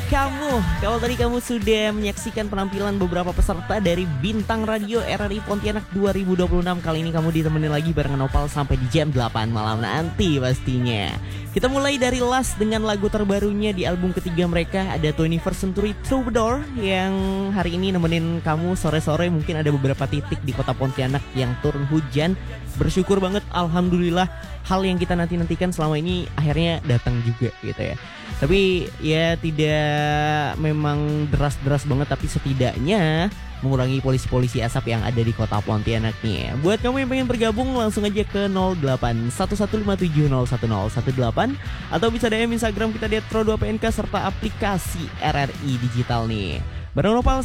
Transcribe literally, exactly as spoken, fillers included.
kamu. Kalau tadi kamu sudah menyaksikan penampilan beberapa peserta dari Bintang Radio R R I Pontianak dua ribu dua puluh enam, kali ini kamu ditemenin lagi barengan Opal sampai di jam delapan malam nanti pastinya. Kita mulai dari Last dengan lagu terbarunya di album ketiga mereka, ada twenty-first Century Troubadour yang hari ini nemenin kamu sore-sore. Mungkin ada beberapa titik di kota Pontianak yang turun hujan. Bersyukur banget, alhamdulillah, hal yang kita nanti-nantikan selama ini akhirnya datang juga gitu ya. Tapi ya tidak memang deras-deras banget, tapi setidaknya mengurangi polisi-polisi asap yang ada di kota Pontianak nih. Buat kamu yang pengen bergabung, langsung aja ke nol delapan satu satu lima tujuh nol satu nol satu delapan atau bisa D M Instagram kita di et pro dua p n k serta aplikasi R R I Digital nih. Bareng Nopal